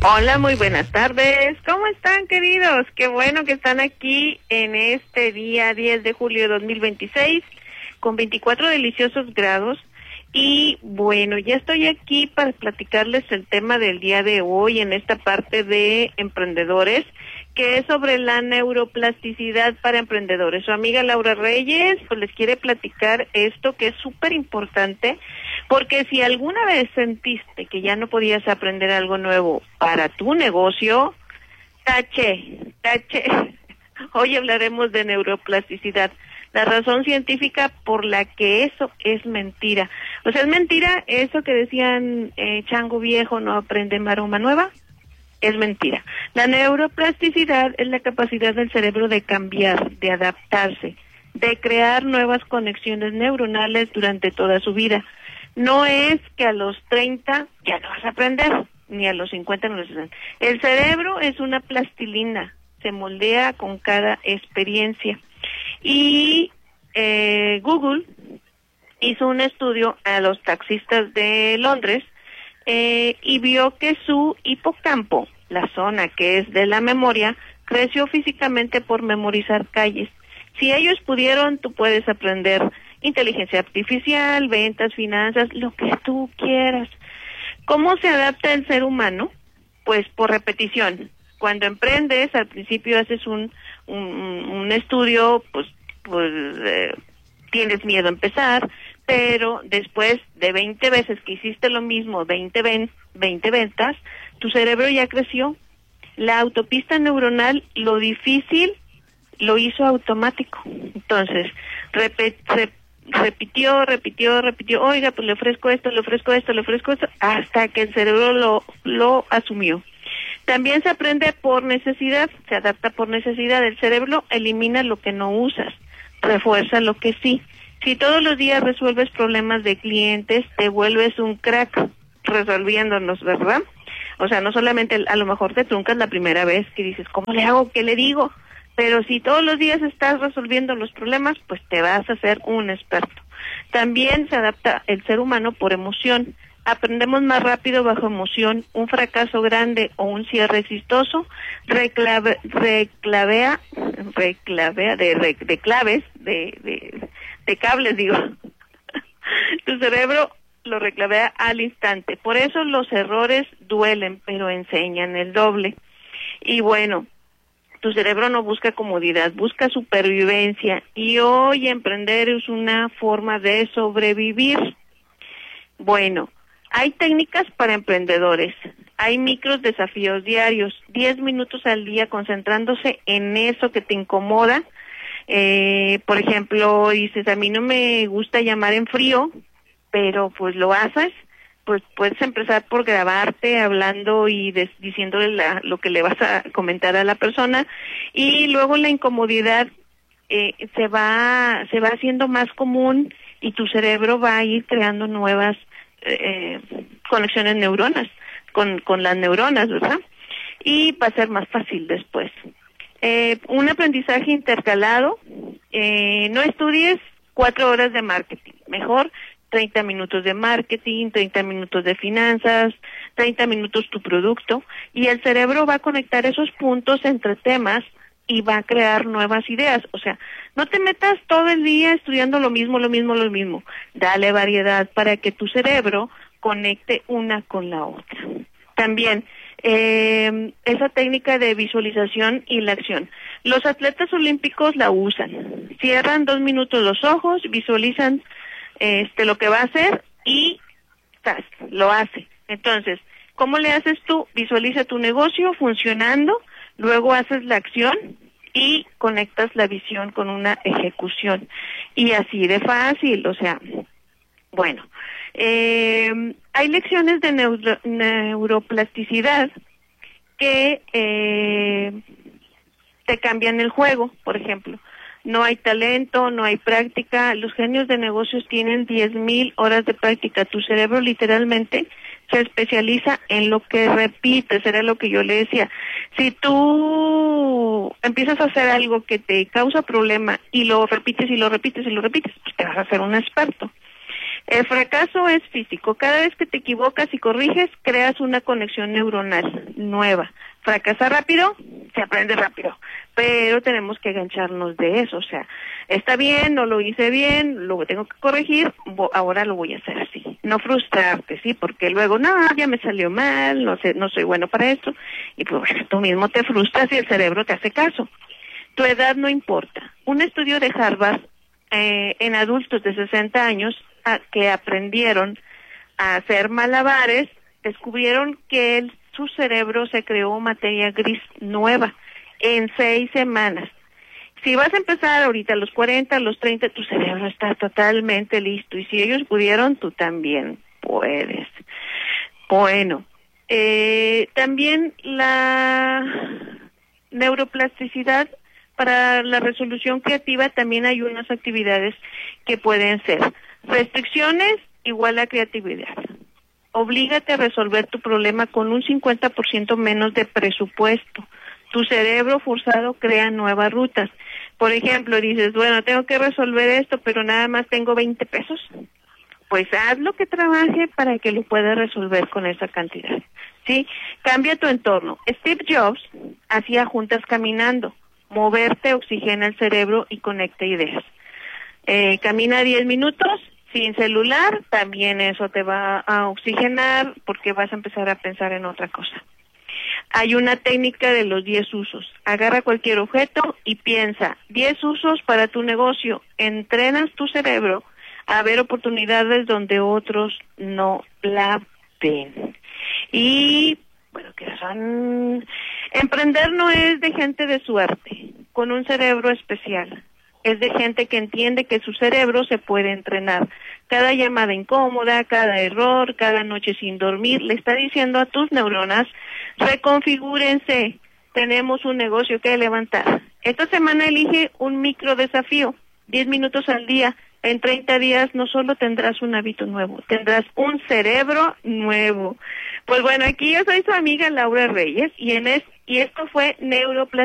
Hola, muy buenas tardes. ¿Cómo están, queridos? Qué bueno que están aquí en este día 10 de julio de 2026 con 24 deliciosos grados. Y bueno, ya estoy aquí para platicarles el tema del día de hoy en esta parte de emprendedores, que es sobre la neuroplasticidad para emprendedores. Su amiga Laura Reyes pues les quiere platicar esto que es súper importante, porque si alguna vez sentiste que ya no podías aprender algo nuevo para tu negocio, tache. Hoy hablaremos de neuroplasticidad, la razón científica por la que eso es mentira. O sea, es mentira eso que decían chango viejo no aprende maroma nueva. Es mentira. La neuroplasticidad es la capacidad del cerebro de cambiar, de adaptarse, de crear nuevas conexiones neuronales durante toda su vida. No es que a los 30 ya no vas a aprender, ni a los 50 no lo vas a aprender. El cerebro es una plastilina, se moldea con cada experiencia. Y Google hizo un estudio a los taxistas de Londres y vio que su hipocampo, la zona que es de la memoria, creció físicamente por memorizar calles. Si ellos pudieron, tú puedes aprender inteligencia artificial, ventas, finanzas, lo que tú quieras. ¿Cómo se adapta el ser humano? Pues por repetición. Cuando emprendes, al principio haces un estudio, pues tienes miedo a empezar, pero después de 20 veces que hiciste lo mismo, 20 ventas, tu cerebro ya creció. La autopista neuronal, lo difícil, lo hizo automático. Entonces, repitió, oiga, pues le ofrezco esto, hasta que el cerebro lo asumió. También se aprende por necesidad, se adapta por necesidad. El cerebro elimina lo que no usas, refuerza lo que sí. Si todos los días resuelves problemas de clientes, te vuelves un crack resolviéndolos, ¿verdad? O sea, no solamente a lo mejor te truncas la primera vez que dices, ¿cómo le hago? ¿Qué le digo? Pero si todos los días estás resolviendo los problemas, pues te vas a hacer un experto. También se adapta el ser humano por emoción. Aprendemos más rápido bajo emoción. Un fracaso grande o un cierre exitoso de cables, digo. Tu cerebro lo reclavea al instante. Por eso los errores duelen, pero enseñan el doble. Y bueno, tu cerebro no busca comodidad, busca supervivencia. Y hoy emprender es una forma de sobrevivir. Bueno, hay técnicas para emprendedores, hay micros desafíos diarios, 10 minutos al día concentrándose en eso que te incomoda. Por ejemplo, dices, a mí no me gusta llamar en frío, pero pues lo haces, pues puedes empezar por grabarte hablando y diciéndole lo que le vas a comentar a la persona, y luego la incomodidad se va haciendo más común y tu cerebro va a ir creando nuevas conexiones neuronas con las neuronas, ¿verdad? Y va a ser más fácil después. Un aprendizaje intercalado, no estudies 4 horas de marketing, mejor 30 minutos de marketing, 30 minutos de finanzas, 30 minutos tu producto, y el cerebro va a conectar esos puntos entre temas y va a crear nuevas ideas. O sea, no te metas todo el día estudiando lo mismo. Dale variedad para que tu cerebro conecte una con la otra. También, esa técnica de visualización y la acción. Los atletas olímpicos la usan. Cierran 2 minutos los ojos, visualizan lo que va a hacer y lo hace. Entonces, ¿cómo le haces tú? Visualiza tu negocio funcionando, luego haces la acción y conectas la visión con una ejecución. Y así de fácil, o sea, bueno, hay lecciones de neuroplasticidad que te cambian el juego. Por ejemplo, no hay talento, no hay práctica. Los genios de negocios tienen 10,000 horas de práctica. Tu cerebro literalmente se especializa en lo que repites. Era lo que yo le decía. Si tú empiezas a hacer algo que te causa problema y lo repites, pues te vas a hacer un experto. El fracaso es físico. Cada vez que te equivocas y corriges, creas una conexión neuronal nueva. Fracasar rápido, se aprende rápido, pero tenemos que engancharnos de eso. O sea, está bien, no lo hice bien, lo tengo que corregir, ahora lo voy a hacer así. No frustrarte, ¿sí? Porque luego, no, ya me salió mal, no sé, no soy bueno para esto. Y pues bueno, tú mismo te frustras y el cerebro te hace caso. Tu edad no importa. Un estudio de Harvard en adultos de 60 años que aprendieron a hacer malabares, descubrieron que su cerebro se creó materia gris nueva en 6 semanas. Si vas a empezar ahorita a los 40, a los 30, tu cerebro está totalmente listo. Y si ellos pudieron, tú también puedes. Bueno, también la neuroplasticidad para la resolución creativa, también hay unas actividades que pueden ser restricciones igual a creatividad. Oblígate a resolver tu problema con un 50% menos de presupuesto. Tu cerebro forzado crea nuevas rutas. Por ejemplo, dices, bueno, tengo que resolver esto, pero nada más tengo 20 pesos. Pues haz lo que trabaje para que lo puedas resolver con esa cantidad. ¿Sí? Cambia tu entorno. Steve Jobs hacía juntas caminando. Moverte oxigena el cerebro y conecta ideas. Camina 10 minutos sin celular, también eso te va a oxigenar porque vas a empezar a pensar en otra cosa. Hay una técnica de los 10 usos. Agarra cualquier objeto y piensa 10 usos para tu negocio. Entrenas tu cerebro a ver oportunidades donde otros no la ven. Y bueno, que son... Emprender no es de gente de suerte, con un cerebro especial. Es de gente que entiende que su cerebro se puede entrenar. Cada llamada incómoda, cada error, cada noche sin dormir, le está diciendo a tus neuronas, reconfigúrense, tenemos un negocio que levantar. Esta semana elige un micro desafío, 10 minutos al día. En 30 días no solo tendrás un hábito nuevo, tendrás un cerebro nuevo. Pues bueno, aquí yo soy su amiga Laura Reyes y esto fue Neuroplasticidad.